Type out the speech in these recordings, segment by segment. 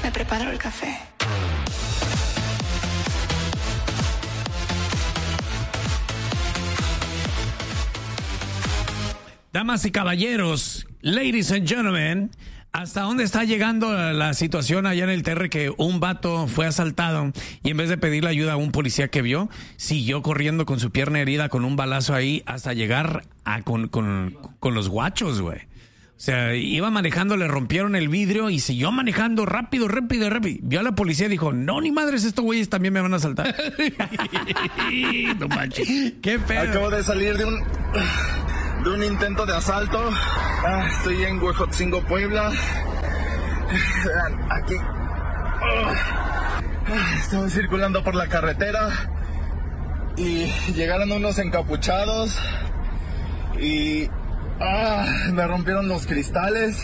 me preparo el café. Damas y caballeros, ladies and gentlemen, ¿hasta dónde está llegando la situación allá en el Terre que un vato fue asaltado y en vez de pedirle ayuda a un policía que vio, siguió corriendo con su pierna herida con un balazo ahí hasta llegar con los guachos, güey? O sea, iba manejando, le rompieron el vidrio y siguió manejando rápido. Vio a la policía y dijo, no, ni madres, estos güeyes también me van a asaltar. No manches. Qué pedo. Acabo de salir de un intento de asalto. Estoy en Huejotzingo, Puebla. Aquí. Estaba circulando por la carretera y llegaron unos encapuchados y me rompieron los cristales.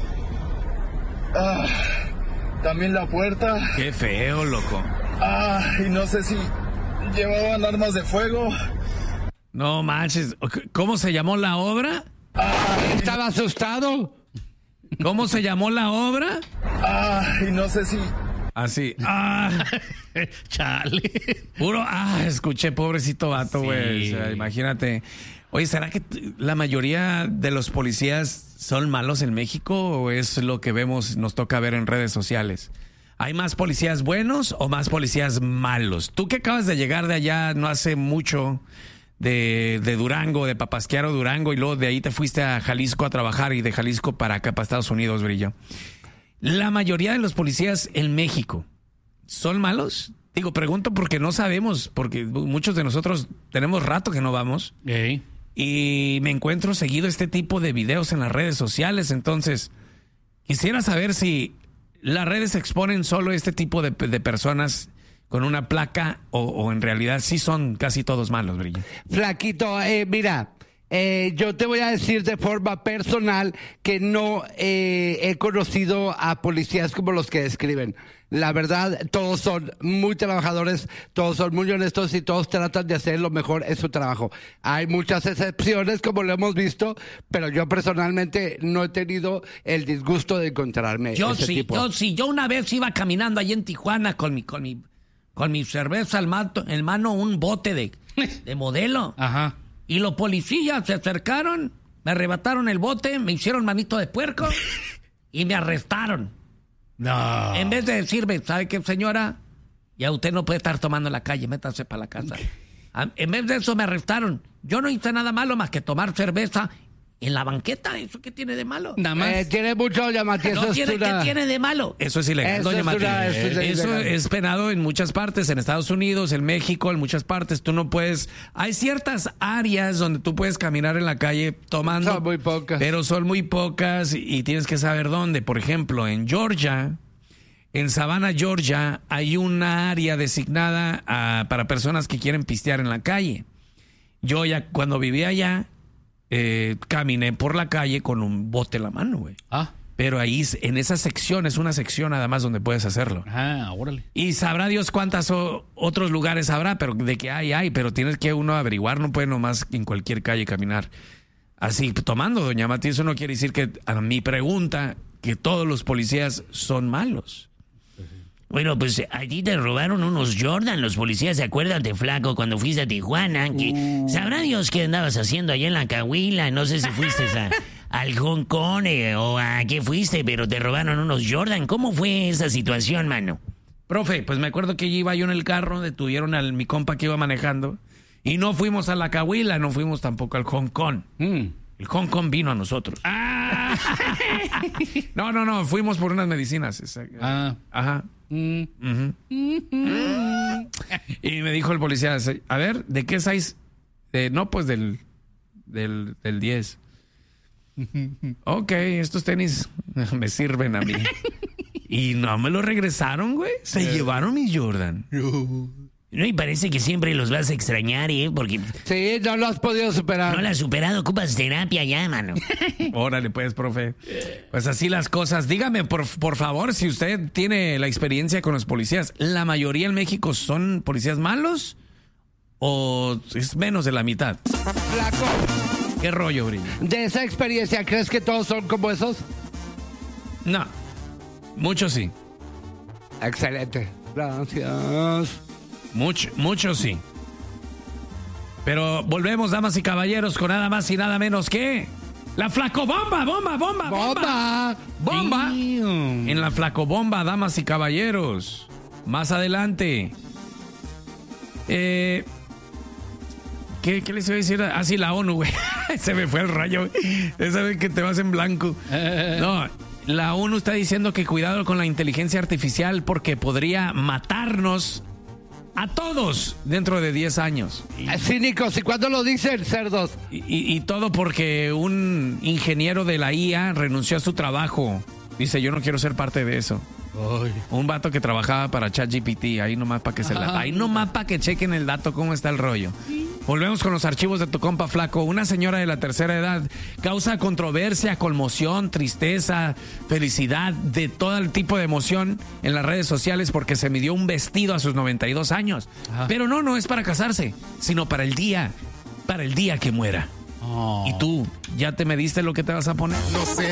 También la puerta. Qué feo, loco. Y no sé si llevaban armas de fuego. No manches. ¿Cómo se llamó la obra? ¿Estaba asustado? ¿Cómo se llamó la obra? Y no sé si... Así. Chale. Puro. Escuché, pobrecito vato, güey. Sí. O sea, imagínate. Oye, ¿será que la mayoría de los policías son malos en México o es lo que vemos, nos toca ver en redes sociales? ¿Hay más policías buenos o más policías malos? Tú que acabas de llegar de allá no hace mucho, de Durango, de Papasquiaro, Durango, y luego de ahí te fuiste a Jalisco a trabajar y de Jalisco para acá, para Estados Unidos, Brillo. ¿La mayoría de los policías en México son malos? Digo, pregunto porque no sabemos, porque muchos de nosotros tenemos rato que no vamos. Hey. Y me encuentro seguido este tipo de videos en las redes sociales. Entonces, quisiera saber si las redes exponen solo este tipo de personas con una placa o en realidad sí son casi todos malos, Brillo. Flaquito, mira, yo te voy a decir de forma personal que no he conocido a policías como los que describen. La verdad, todos son muy trabajadores, todos son muy honestos y todos tratan de hacer lo mejor en su trabajo. Hay muchas excepciones, como lo hemos visto, pero yo personalmente no he tenido el disgusto de encontrarme ese tipo. Yo una vez iba caminando allí en Tijuana con mi cerveza en mano, un bote de modelo. Ajá. Y los policías se acercaron, me arrebataron el bote, me hicieron manito de puerco y me arrestaron. No. En vez de decirme, ¿sabe qué, señora? Ya usted no puede estar tomando en la calle, métase para la casa. En vez de eso me arrestaron. Yo no hice nada malo más que tomar cerveza en la banqueta. ¿Eso qué tiene de malo? Nada más. Tiene mucho llamativo. No tiene, ¿qué tiene de malo? Eso es ilegal, doña Matilde. Eso es penado en muchas partes, en Estados Unidos, en México, en muchas partes. Tú no puedes... Hay ciertas áreas donde tú puedes caminar en la calle tomando. Son muy pocas. Pero son muy pocas y tienes que saber dónde. Por ejemplo, en Georgia, en Savannah, Georgia, hay una área designada para personas que quieren pistear en la calle. Yo ya, cuando vivía allá, caminé por la calle con un bote en la mano, güey. Pero ahí, en esa sección, es una sección nada más donde puedes hacerlo. Órale. Y sabrá Dios cuántas otros lugares habrá, pero de que hay, pero tienes que uno averiguar, no puede nomás en cualquier calle caminar. Así, tomando, doña Mati, eso no quiere decir que, a mi pregunta, que todos los policías son malos. Bueno, pues a ti te robaron unos Jordan, los policías se acuerdan de Flaco cuando fuiste a Tijuana, que sabrá Dios qué andabas haciendo allá en la Cahuila, no sé si fuiste al Hong Kong o a qué fuiste, pero te robaron unos Jordan. ¿Cómo fue esa situación, mano? Profe, pues me acuerdo que iba yo en el carro, detuvieron a mi compa que iba manejando y no fuimos a la Cahuila, no fuimos tampoco al Hong Kong. El Hong Kong vino a nosotros. No, fuimos por unas medicinas. Ajá. Y me dijo el policía, a ver, ¿de qué size? No, pues del 10. Ok, estos tenis me sirven a mí. Y no me lo regresaron, güey. Se llevaron mis Jordan. No, y parece que siempre los vas a extrañar, porque... Sí, no lo has podido superar. No lo has superado, ocupas terapia ya, mano. Órale, pues, profe. Pues así las cosas. Dígame, por favor, si usted tiene la experiencia con los policías, ¿la mayoría en México son policías malos? ¿O es menos de la mitad? Flaco. ¿Qué rollo, Brillo? De esa experiencia, ¿crees que todos son como esos? No. Muchos sí. Excelente. Gracias. Mucho sí. Pero volvemos, damas y caballeros, con nada más y nada menos que la Flacobomba, bomba. En la Flacobomba, damas y caballeros. Más adelante. ¿Qué les iba a decir? Ah, sí, la ONU, güey. Se me fue el rayo. Esa vez que te vas en blanco. No, la ONU está diciendo que cuidado con la inteligencia artificial porque podría matarnos a todos dentro de 10 años. Cínicos, ¿y cuándo lo dicen, cerdos? Y todo porque un ingeniero de la IA renunció a su trabajo. Dice, yo no quiero ser parte de eso. Ay. Un vato que trabajaba para ChatGPT, ahí nomás para que ahí nomás para que chequen el dato, cómo está el rollo. Volvemos con los archivos de tu compa Flaco. Una señora de la tercera edad causa controversia, conmoción, tristeza, felicidad, de todo el tipo de emoción en las redes sociales porque se midió un vestido a sus 92 años. Ajá. Pero no es para casarse, sino para el día que muera. Oh. ¿Y tú, ya te mediste lo que te vas a poner? No sé.